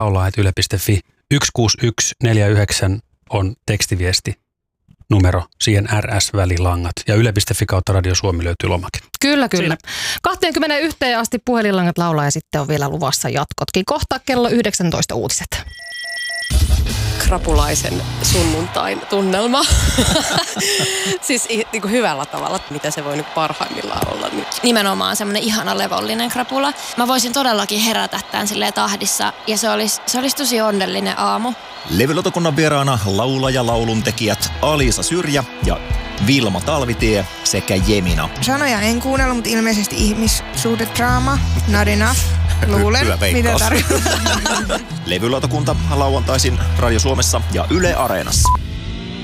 laulaa@yle.fi. 16149 on tekstiviesti numero, siihen RS-välilangat. Ja yle.fi kautta Radio Suomi löytyy lomake. Kyllä. 21 asti puhelinlangat laulaa ja sitten on vielä luvassa jatkotkin. Kohta kello 19 uutiset. Krapulaisen sunnuntain tunnelma. Siis niin kuin hyvällä tavalla, mitä se voi nyt parhaimmillaan olla nyt. Nimenomaan semmoinen ihana levollinen krapula. Mä voisin todellakin herätä tämän silleen tahdissa ja se olisi tosi onnellinen aamu. Levylautakunnan vieraana laulaja lauluntekijät Alisa Syrjä ja Vilma Talvitie sekä Jemina. Sanoja en kuunnella, mutta ilmeisesti ihmissuhdedraama. Not enough. Luulen, Hyvä veikkaus. mitä tarkoittaa. Levylautakunta lauantaisin Radio Suomessa ja Yle Areenassa.